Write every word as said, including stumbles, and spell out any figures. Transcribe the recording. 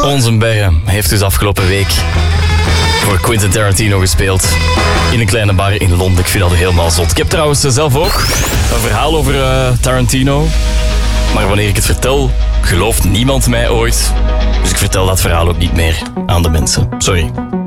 Onze heeft dus afgelopen week voor Quentin Tarantino gespeeld. In een kleine bar in Londen. Ik vind dat helemaal zot. Ik heb trouwens zelf ook een verhaal over uh, Tarantino. Maar wanneer ik het vertel, gelooft niemand mij ooit. Dus ik vertel dat verhaal ook niet meer aan de mensen. Sorry.